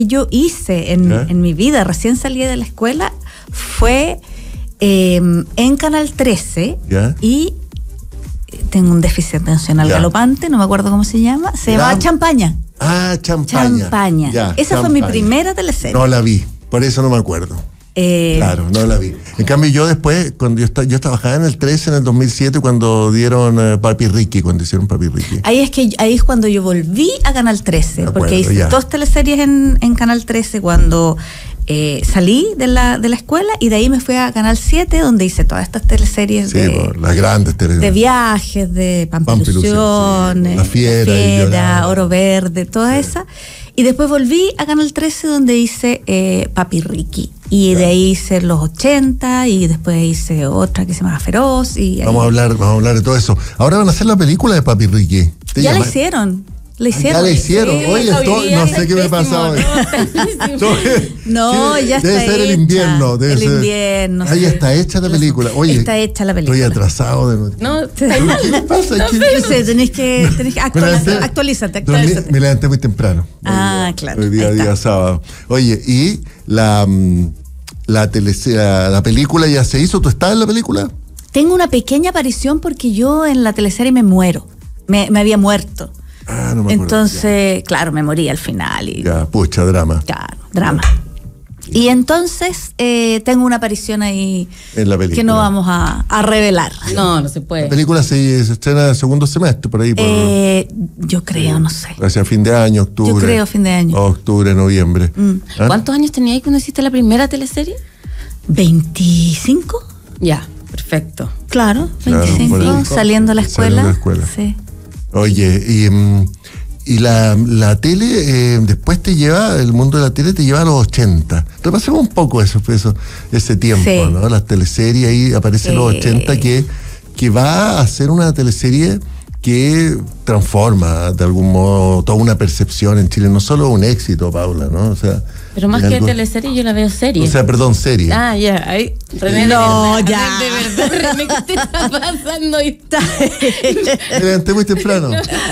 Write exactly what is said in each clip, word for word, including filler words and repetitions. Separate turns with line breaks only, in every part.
yo hice en, en mi vida, recién salí de la escuela, fue eh, en Canal trece. ¿Ya? Y tengo un déficit atencional ¿Ya? galopante, no me acuerdo cómo se llama, se llamaba Champaña.
Ah, Champaña.
Champaña. Ya, Esa Champaña. Fue mi primera teleserie.
No la vi, por eso no me acuerdo. Eh, claro, no la vi. En cambio yo después, cuando yo, está, yo trabajaba en el trece en el dos mil siete cuando dieron uh, Papi Ricky, cuando hicieron Papi Ricky.
Ahí es que ahí es cuando yo volví a Canal trece, acuerdo, porque hice ya. dos teleseries en, en Canal trece cuando eh, salí de la, de la escuela, y de ahí me fui a Canal siete donde hice todas estas teleseries sí, de,
por, las grandes teleseries.
De viajes, de Pampilusión, sí. La Fiera, la Fiera Oro Verde, toda sí. esa. Y después volví a Canal trece donde hice eh, Papi Ricky. Y de ahí hice los ochenta y después hice otra que se llama Feroz. Y
vamos, a hablar, vamos a hablar de todo eso. Ahora van a hacer la película de Papi Ricky.
Ya llama? la hicieron. La hicieron.
Ya la hicieron. Sí, Oye, esto, no sé qué me pasa hoy.
No, ya está
Debe ser el invierno. Debe
el
ser.
invierno.
Ahí está hecha la película. Oye,
está hecha la película.
Estoy atrasado de nuevo.
No, ¿qué me pasa? No, no sé, tenés que, tenés que actualizar, actualízate, actualízate.
Me levanté muy temprano.
Ah,
hoy,
claro.
Hoy día, día sábado. Oye, y la... La, tele, la, la película ya se hizo. ¿Tú estás en la película?
Tengo una pequeña aparición porque yo en la teleserie me muero. Me, me había muerto.
Ah, no me acuerdo.
Entonces, ya. claro, me morí al final. Y,
ya, pucha, drama.
Claro, drama. Ya. Y entonces eh, tengo una aparición ahí
en la película.
Que no vamos a, a revelar.
Ya. No, no se puede.
La película se, se estrena el segundo semestre, por ahí. Por,
eh, yo creo, no sé.
Hacia fin de año, octubre.
Yo creo fin de año.
Octubre, noviembre.
Mm.
¿Ah? ¿Cuántos años tenías cuando hiciste la primera teleserie?
¿veinticinco?
Ya, perfecto.
Claro, veinticinco, claro, saliendo a la escuela.
Saliendo a la escuela.
Sí.
Oye, y, y la, la tele eh, después te lleva, el mundo de la tele te lleva a los ochenta. Repasemos un poco eso, eso ese tiempo, sí. ¿no? Las teleseries, ahí aparecen eh. los ochenta, que, que va a ser una teleserie que transforma de algún modo toda una percepción en Chile, no solo un éxito, Paula, ¿no? O sea,
pero más que algo... teleserie, yo la veo serie.
O sea, perdón, serie.
Ah, ya, yeah. ahí. René,
no,
de
ya.
De verdad, René, ¿qué te está pasando?
Me levanté muy temprano.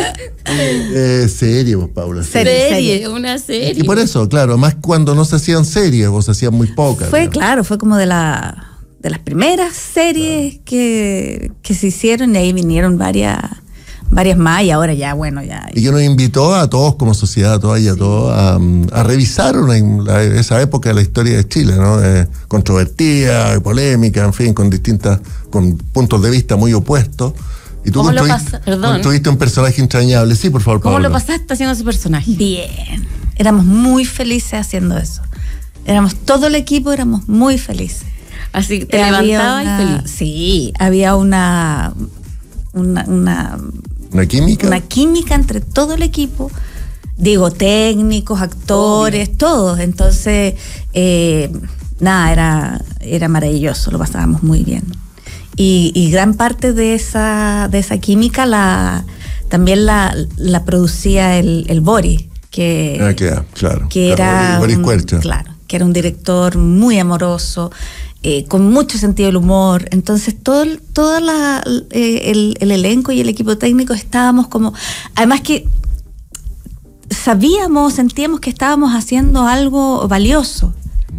eh, serie, vos, Paula.
Serie, serie, una serie.
Y por eso, claro, más cuando no se hacían series, vos se hacían muy pocas.
Fue,
¿no?
Claro, fue como de la de las primeras series claro. que, que se hicieron, y ahí vinieron varias... varias más, y ahora ya, bueno, ya.
Y que nos invitó a todos como sociedad, a todas y a sí. todos, a, a revisar una, la, esa época de la historia de Chile, ¿no? Eh, controvertida, polémica, en fin, con distintas, con puntos de vista muy opuestos. Y tú
¿Cómo lo
construiste,
pasa? Perdón.
construiste un personaje entrañable. Sí, por favor,
¿Cómo
Pablo.
lo pasaste haciendo ese personaje?
Bien. Éramos muy felices haciendo eso. Éramos, todo el equipo éramos muy felices.
Así que te levantabas y feliz.
Sí, había una... una, una
¿Una química?
Una química entre todo el equipo, digo, técnicos, actores, Obvio. todos. Entonces, eh, nada, era, era maravilloso, lo pasábamos muy bien. Y, y gran parte de esa, de esa química la también la, la producía el, el Boris, que,
ah, claro, claro,
que era
Boris
un,
Cuercha.
Claro, que era un director muy amoroso, Eh, con mucho sentido del humor. Entonces todo, todo la, eh, el, el elenco y el equipo técnico estábamos como, además que sabíamos, sentíamos que estábamos haciendo algo valioso.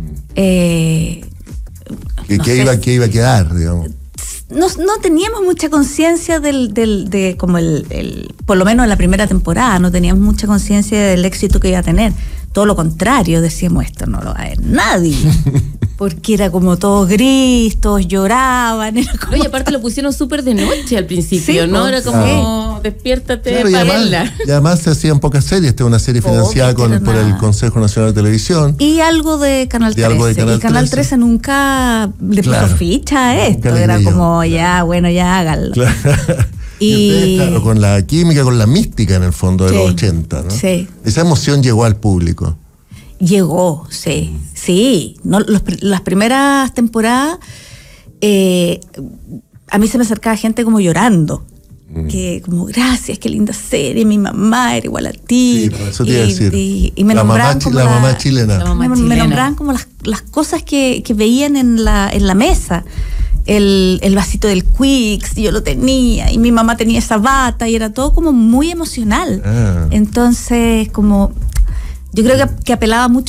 Eh,
¿Qué,
no
qué,
sé,
iba, ¿Qué iba a quedar, digamos?
No, no teníamos mucha conciencia del, del, de como el, el, por lo menos en la primera temporada, no teníamos mucha conciencia del éxito que iba a tener. Todo lo contrario, decíamos, esto no lo va a ver nadie. Porque era como todo gris, todos lloraban. Era como
Oye, aparte lo pusieron súper de noche al principio,
sí,
¿no? Era como,
claro.
despiértate,
claro, y además, y además se hacían pocas series. Esta es una serie financiada con, por el Consejo Nacional de Televisión.
Y algo de Canal trece.
Algo de Canal
y Canal trece nunca le
claro.
puso ficha a esto. Era
creyó.
como, ya, bueno, ya háganlo.
Claro. Y, y ustedes, claro, con la química, con la mística en el fondo de sí, los ochenta, ¿no?
Sí.
Esa emoción llegó al público.
Llegó, sí, sí. No, los, las primeras temporadas, eh, a mí se me acercaba gente como llorando. Mm. Que como, gracias, qué linda serie, mi mamá era igual a ti.
Sí, por eso te iba a decir.
Y, y me
la
nombraban
mamá,
como
la,
la
mamá chilena.
La mamá
me,
chilena.
me nombraban como las, las cosas que, que veían en la, en la mesa. El, el vasito del Quicks, yo lo tenía, y mi mamá tenía esa bata, y era todo como muy emocional. Ah. Entonces, como... Yo creo que, que apelaba mucho